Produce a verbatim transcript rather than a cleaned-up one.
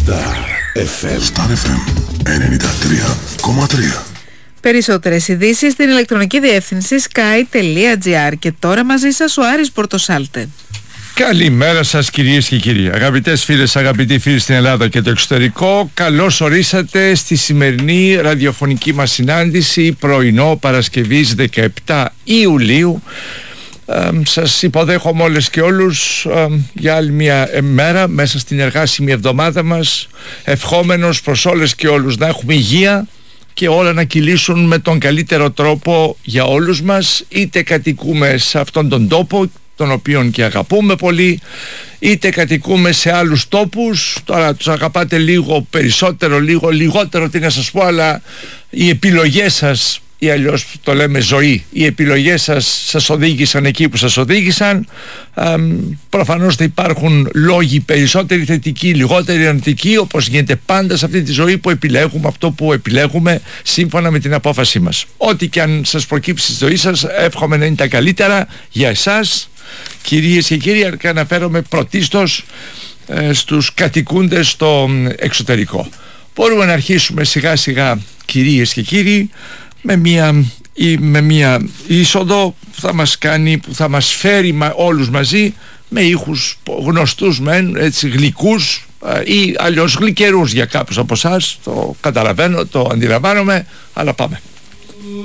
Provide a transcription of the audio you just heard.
Star εφ εμ. Star εφ εμ ενενήντα τρία κόμμα τρία. Περισσότερες ειδήσεις στην ηλεκτρονική διεύθυνση sky τελεία gr. Και τώρα μαζί σας ο Άρης Πορτοσάλτε. Καλημέρα σας κυρίες και κύριοι, αγαπητές φίλες, αγαπητοί φίλοι στην Ελλάδα και το εξωτερικό. Καλώς ορίσατε στη σημερινή ραδιοφωνική μας συνάντηση πρωινό Παρασκευής δεκαεπτά Ιουλίου. Ε, σας υποδέχομαι όλες και όλους ε, για άλλη μια μέρα μέσα στην εργάσιμη εβδομάδα μας, ευχόμενος προς όλες και όλους να έχουμε υγεία και όλα να κυλήσουν με τον καλύτερο τρόπο για όλους μας, είτε κατοικούμε σε αυτόν τον τόπο τον οποίον και αγαπούμε πολύ, είτε κατοικούμε σε άλλους τόπους. Τώρα τους αγαπάτε λίγο περισσότερο, λίγο λιγότερο, τι να σας πω, αλλά οι επιλογές σας, ή αλλιώς το λέμε ζωή, οι επιλογές σας σας οδήγησαν εκεί που σας οδήγησαν. ε, Προφανώς θα υπάρχουν λόγοι περισσότεροι θετικοί, λιγότεροι αρνητικοί, όπως γίνεται πάντα σε αυτή τη ζωή που επιλέγουμε αυτό που επιλέγουμε σύμφωνα με την απόφασή μας. Ό,τι και αν σας προκύψει στη ζωή σας, εύχομαι να είναι τα καλύτερα για εσάς, κυρίες και κύριοι, και αναφέρομαι πρωτίστως ε, στους κατοικούντες στο εξωτερικό. Μπορούμε να αρχίσουμε σιγά σιγά, κυρίες και κύριοι, με μια, ή με μια είσοδο που θα μας κάνει, που θα μας φέρει μα, όλους μαζί με ήχους γνωστούς μεν, έτσι γλυκούς ή αλλιώς γλυκερούς για κάποιους από εσάς. Το καταλαβαίνω, το αντιλαμβάνομαι, αλλά πάμε.